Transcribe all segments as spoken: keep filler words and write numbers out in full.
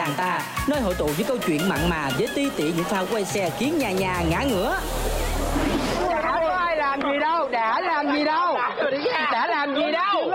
làng ta, nơi hội tụ những câu chuyện mặn mà với ti tỉ những pha quay xe khiến nhà nhà ngã ngửa. Đã có ai làm gì đâu, đã làm gì đâu, đã làm gì đâu,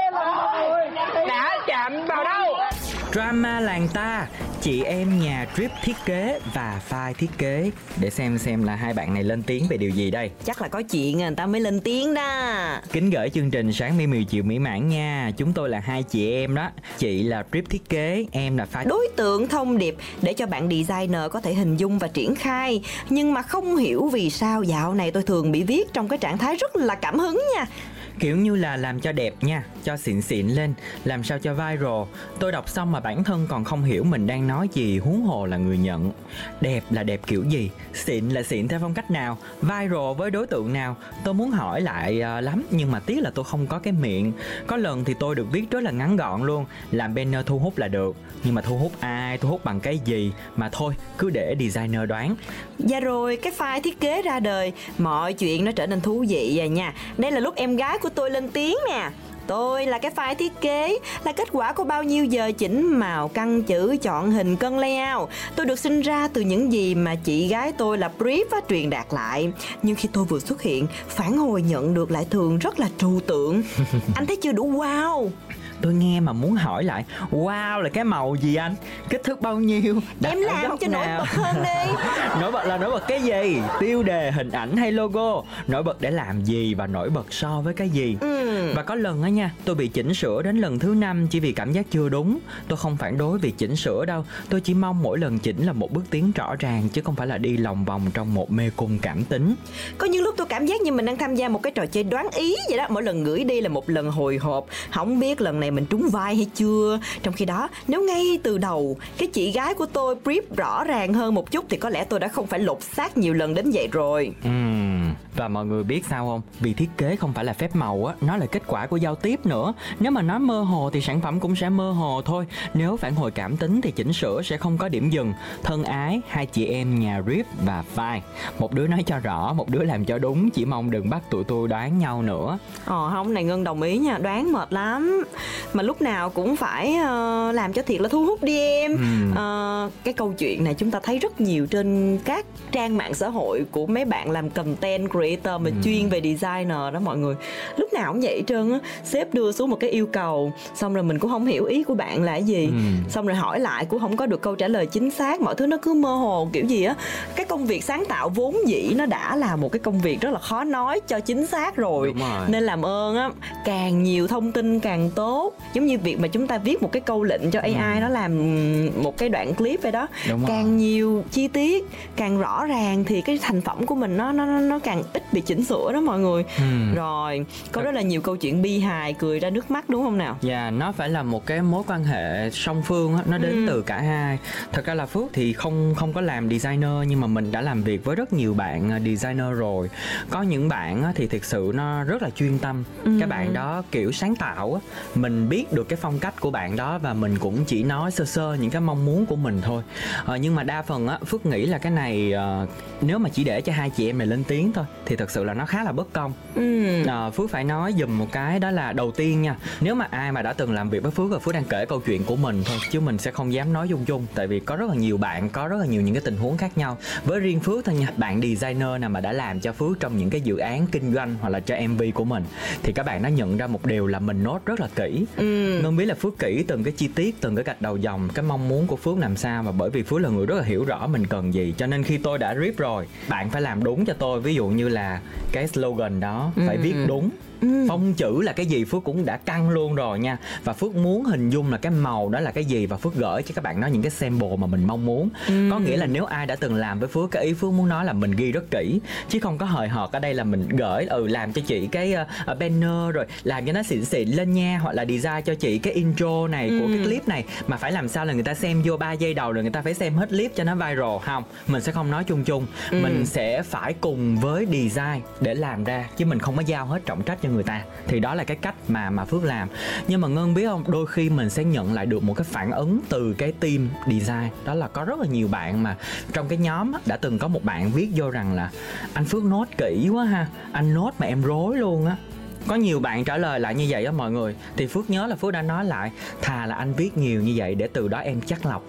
đã chạm vào đâu. Drama làng ta, chị em nhà Drip thiết kế và Phai thiết kế. Để xem xem là hai bạn này lên tiếng về điều gì đây. Chắc là có chuyện người ta mới lên tiếng đó. Kính gửi chương trình Sáng Mi Mì Chiều Mỹ Mãn nha. Chúng tôi là hai chị em đó. Chị là Drip thiết kế, em là Phai. Đối tượng thông điệp để cho bạn designer có thể hình dung và triển khai. Nhưng mà không hiểu vì sao dạo này tôi thường bị viết trong cái trạng thái rất là cảm hứng nha. Kiểu như là làm cho đẹp nha, cho xịn xịn lên, làm sao cho viral. Tôi đọc xong mà bản thân còn không hiểu mình đang nói gì, huống hồ là người nhận. Đẹp là đẹp kiểu gì, xịn là xịn theo phong cách nào, viral với đối tượng nào. Tôi muốn hỏi lại uh, lắm, nhưng mà tiếc là tôi không có cái miệng. Có lần thì tôi được viết rất là ngắn gọn luôn, làm banner thu hút là được. Nhưng mà thu hút ai, thu hút bằng cái gì mà thôi, cứ để designer đoán. Dạ rồi, cái file thiết kế ra đời, mọi chuyện nó trở nên thú vị rồi nha. Đây là lúc em gái của tôi lên tiếng nè. Tôi là cái file thiết kế, là kết quả của bao nhiêu giờ chỉnh màu, căn chữ, chọn hình, cân layout. Tôi được sinh ra từ những gì mà chị gái tôi là brief á, truyền đạt lại. Nhưng khi tôi vừa xuất hiện, phản hồi nhận được lại thường rất là trừu tượng. Anh thấy chưa đủ wow. Tôi nghe mà muốn hỏi lại, wow là cái màu gì anh? Kích thước bao nhiêu? Đặt Em làm cho nổi bật hơn đi. Nổi bật là nổi bật cái gì? Tiêu đề, hình ảnh hay logo? Nổi bật để làm gì và nổi bật so với cái gì? Ừ. Và có lần á nha, tôi bị chỉnh sửa đến lần thứ năm chỉ vì cảm giác chưa đúng. Tôi không phản đối việc chỉnh sửa đâu. Tôi chỉ mong mỗi lần chỉnh là một bước tiến rõ ràng, chứ không phải là đi lòng vòng trong một mê cung cảm tính. Có những lúc tôi cảm giác như mình đang tham gia một cái trò chơi đoán ý vậy đó. Mỗi lần gửi đi là một lần hồi hộp, không biết lần này mình trúng vai hay chưa. Trong khi đó, nếu ngay từ đầu cái chị gái của tôi brief rõ ràng hơn một chút thì có lẽ tôi đã không phải lột xác nhiều lần đến vậy rồi. Uhm, và mọi người biết sao không? Vì thiết kế không phải là phép màu á, nó là kết quả của giao tiếp nữa. Nếu mà nói mơ hồ thì sản phẩm cũng sẽ mơ hồ thôi. Nếu phản hồi cảm tính thì chỉnh sửa sẽ không có điểm dừng. Thân ái, hai chị em nhà Drip và Phai. Một đứa nói cho rõ, một đứa làm cho đúng. Chỉ mong đừng bắt tụi tôi đoán nhau nữa. Ồ không, này Ngân đồng ý nha, đoán mệt lắm. Mà lúc nào cũng phải uh, làm cho thiệt là thu hút đi em. uhm. uh, Cái câu chuyện này chúng ta thấy rất nhiều trên các trang mạng xã hội của mấy bạn làm content creator mà uhm. chuyên về designer đó mọi người. Lúc nào cũng vậy hết trơn á. Sếp đưa xuống một cái yêu cầu, xong rồi mình cũng không hiểu ý của bạn là cái gì, uhm. xong rồi hỏi lại cũng không có được câu trả lời chính xác. Mọi thứ nó cứ mơ hồ kiểu gì á. Cái công việc sáng tạo vốn dĩ nó đã là một cái công việc rất là khó nói cho chính xác rồi, rồi. Nên làm ơn á, càng nhiều thông tin càng tốt. Giống như việc mà chúng ta viết một cái câu lệnh cho a i ừ. nó làm một cái đoạn clip vậy đó. Đúng càng rồi. nhiều chi tiết, càng rõ ràng thì cái thành phẩm của mình nó nó nó càng ít bị chỉnh sửa đó mọi người. ừ. Rồi có rất là nhiều câu chuyện bi hài cười ra nước mắt đúng không nào? Dạ, yeah, nó phải là một cái mối quan hệ song phương á, nó đến ừ. từ cả hai. Thật ra là Phước thì không không có làm designer, nhưng mà mình đã làm việc với rất nhiều bạn designer rồi. Có những bạn á, thì thực sự nó rất là chuyên tâm. ừ. Các bạn đó kiểu sáng tạo á, mình biết được cái phong cách của bạn đó và mình cũng chỉ nói sơ sơ những cái mong muốn của mình thôi. ờ, Nhưng mà đa phần á, Phước nghĩ là cái này uh, nếu mà chỉ để cho hai chị em này lên tiếng thôi thì thật sự là nó khá là bất công. ừ. uh, Phước phải nói dùm một cái, đó là đầu tiên nha, nếu mà ai mà đã từng làm việc với Phước và Phước đang kể câu chuyện của mình thôi, chứ mình sẽ không dám nói chung chung. Tại vì có rất là nhiều bạn, có rất là nhiều những cái tình huống khác nhau. Với riêng Phước thôi nha, bạn designer nào mà đã làm cho Phước trong những cái dự án kinh doanh hoặc là cho em vê của mình, thì các bạn đã nhận ra một điều là mình nốt rất là kỹ. ừ. Ngân biết là Phước kỹ từng cái chi tiết, từng cái gạch đầu dòng, cái mong muốn của Phước làm sao. Và bởi vì Phước là người rất là hiểu rõ mình cần gì, cho nên khi tôi đã rip rồi, bạn phải làm đúng cho tôi. Ví dụ như là cái slogan đó phải ừ. viết đúng. Ừ. Phông chữ là cái gì Phước cũng đã căn luôn rồi nha. Và Phước muốn hình dung là cái màu đó là cái gì, và Phước gửi cho các bạn đó những cái sample mà mình mong muốn. ừ. Có nghĩa là nếu ai đã từng làm với Phước, cái ý Phước muốn nói là mình ghi rất kỹ, chứ không có hời hợt. Ở đây là mình gửi ừ làm cho chị cái uh, banner rồi làm cho nó xịn xịn lên nha, hoặc là design cho chị cái intro này của ừ. cái clip này, mà phải làm sao là người ta xem vô ba giây đầu rồi người ta phải xem hết clip cho nó viral. Không, mình sẽ không nói chung chung. ừ. Mình sẽ phải cùng với design để làm ra, chứ mình không có giao hết trọng trách cho người ta. Thì đó là cái cách mà mà Phước làm. Nhưng mà Ngân biết không, đôi khi mình sẽ nhận lại được một cái phản ứng từ cái team design. Đó là có rất là nhiều bạn mà trong cái nhóm á, đã từng có một bạn viết vô rằng là anh Phước nốt kỹ quá ha, anh nốt mà em rối luôn á. Có nhiều bạn trả lời lại như vậy đó mọi người. Thì Phước nhớ là Phước đã nói lại, thà là anh viết nhiều như vậy để từ đó em chắc lọc